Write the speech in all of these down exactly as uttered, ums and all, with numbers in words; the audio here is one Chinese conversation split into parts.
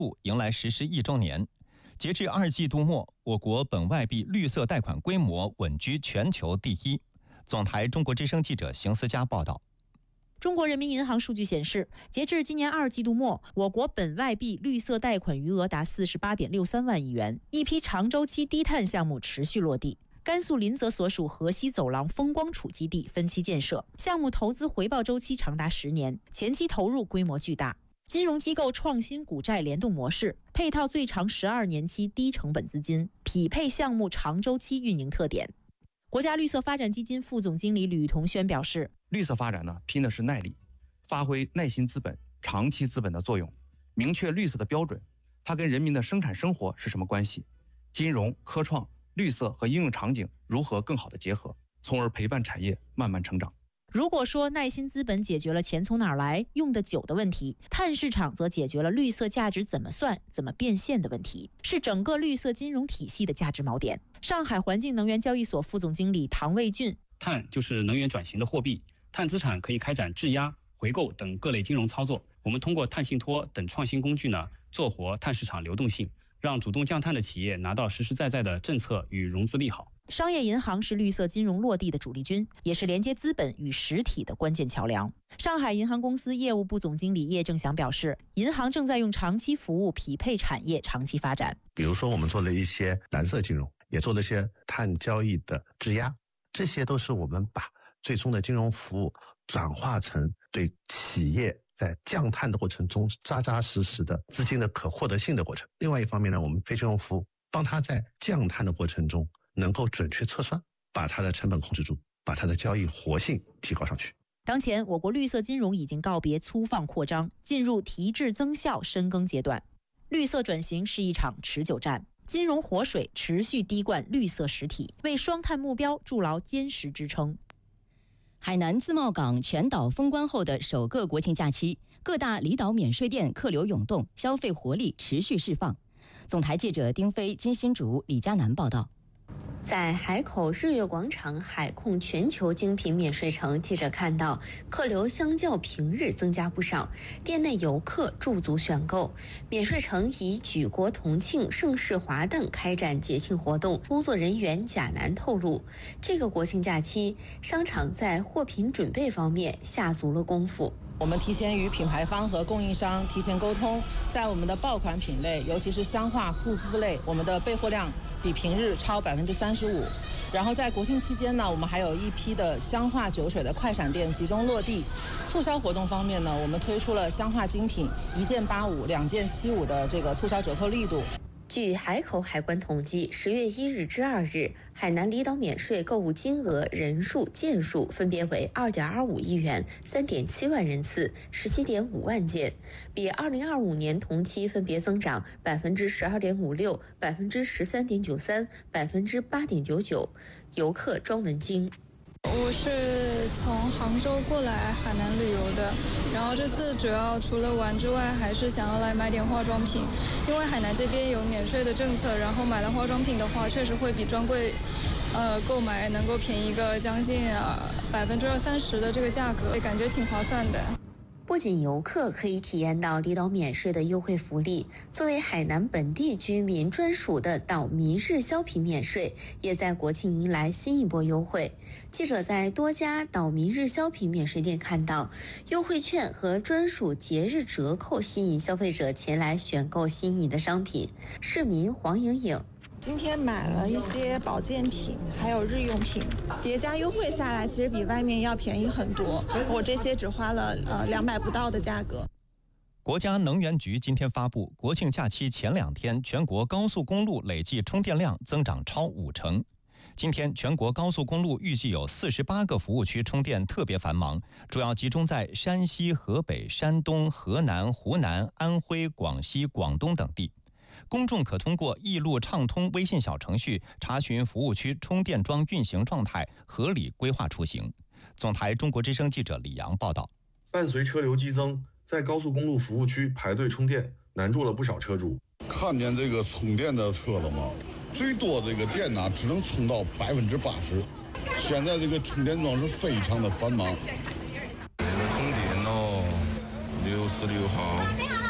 部迎来实施一周年。截至二季度末，我国本外币绿色贷款规模稳居全球第一。总台中国之声记者邢思佳报道。 中国人民银行数据显示，截至今年二季度末，我国本外币绿色贷款余额达四十八点六三万亿元，一批长周期低碳项目持续落地。甘肃临泽所属河西走廊风光储基地分期建设，项目投资回报周期长达十年，前期投入规模巨大。金融机构创新股债联动模式，配套最长十二年期低成本资金，匹配项目长周期运营特点。国家绿色发展基金副总经理吕同轩表示， 绿色发展呢，拼的是耐力，发挥耐心资本、长期资本的作用，明确绿色的标准，它跟人民的生产生活是什么关系？金融、科创、绿色和应用场景如何更好的结合，从而陪伴产业慢慢成长。 如果说耐心资本解决了钱从哪儿来、用得久的问题，碳市场则解决了绿色价值怎么算、怎么变现的问题，是整个绿色金融体系的价值锚点。上海环境能源交易所副总经理唐卫俊： 碳就是能源转型的货币，碳资产可以开展质押、回购等各类金融操作。我们通过碳信托等创新工具呢，做活碳市场流动性，让主动降碳的企业拿到实实在在的政策与融资利好。 商业银行是绿色金融落地的主力军，也是连接资本与实体的关键桥梁。上海银行公司业务部总经理叶正祥表示，银行正在用长期服务匹配产业长期发展。 比如说我们做了一些蓝色金融，也做了一些碳交易的质押，这些都是我们把最终的金融服务转化成对企业在降碳的过程中扎扎实实的资金的可获得性的过程。另外一方面呢，我们非金融服务帮他在降碳的过程中能够准确测算，把它的成本控制住，把它的交易活性提高上去。 当前我国绿色金融已经告别粗放扩张，进入提质增效深耕阶段。绿色转型是一场持久战，金融活水持续滴灌绿色实体，为双碳目标筑牢坚实支撑。 海南自贸港全岛封关后的首个国庆假期，各大离岛免税店客流涌动，消费活力持续释放。总台记者丁飞、金新竹、李佳楠报道。 在海口日月广场海控全球精品免税城，记者看到客流相较平日增加不少，店内游客驻足选购。免税城以举国同庆、盛世华诞开展节庆活动。工作人员贾楠透露，这个国庆假期，商场在货品准备方面下足了功夫。 我们提前与品牌方和供应商提前沟通，在我们的爆款品类，尤其是香化护肤类，我们的备货量比平日超百分之三十五。然后在国庆期间呢，我们还有一批的香化酒水的快闪店集中落地。促销活动方面呢，我们推出了香化精品一件八五、两件七五的这个促销折扣力度。 据海口海关统计，十月一日至二日，海南离岛免税购物金额、人数、件数分别为二点二五亿元、三点七万人次、十七点五万件，比二零二五年同期分别增长百分之十二点五六、百分之十三点九三、百分之八点九九。游客庄文晶。 我是从杭州过来海南旅游的，然后这次主要除了玩之外，还是想要来买点化妆品，因为海南这边有免税的政策，然后买了化妆品的话，确实会比专柜，呃，购买能够便宜个将近呃百分之二三十的这个价格，感觉挺划算的。 不仅游客可以体验到离岛免税的优惠福利，作为海南本地居民专属的岛民日销品免税，也在国庆迎来新一波优惠。记者在多家岛民日销品免税店看到，优惠券和专属节日折扣吸引消费者前来选购心仪的商品。市民黄莹莹。 今天买了一些保健品，还有日用品，叠加优惠下来，其实比外面要便宜很多。我这些只花了呃两百不到的价格。 国家能源局今天发布，国庆假期前两天，全国高速公路累计充电量增长超五成。今天全国高速公路预计有四十八个服务区充电特别繁忙，主要集中在山西、河北、山东、河南、湖南、安徽、广西、广东等地。公众可通过易路畅通微信小程序查询服务区充电桩运行状态，合理规划出行。总台中国之声记者李阳报道。 伴随车流激增，在高速公路服务区排队充电难住了不少车主。 看见这个充电的车了吗？最多这个电呢只能充到百分之八十，现在这个充电桩是非常的繁忙。 这个充电咯，六十六号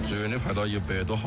自愿的排到一百多号。